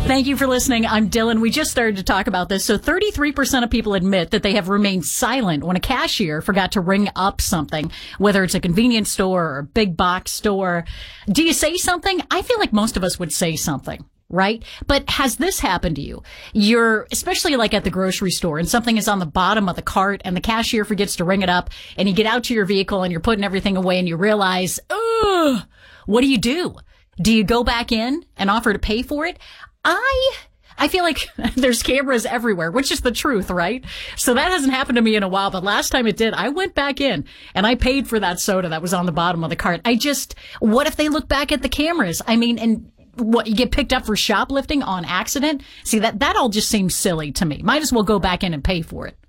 Thank you for listening. I'm Dylan. We just started to talk about this. So 33% of people admit that they have remained silent when a cashier forgot to ring up something, whether it's a convenience store or a big box store. Do you say something? I feel like most of us would say something. Right? But has this happened to you? You're, especially like at the grocery store, and something is on the bottom of the cart and the cashier forgets to ring it up, and you get out to your vehicle and you're putting everything away and you realize, ugh, what do? Do you go back in and offer to pay for it? I feel like there's cameras everywhere, which is the truth, right? So that hasn't happened to me in a while, but last time it did, I went back in and I paid for that soda that was on the bottom of the cart. What if they look back at the cameras? I mean, and what, you get picked up for shoplifting on accident? See, that all just seems silly to me. Might as well go back in and pay for it.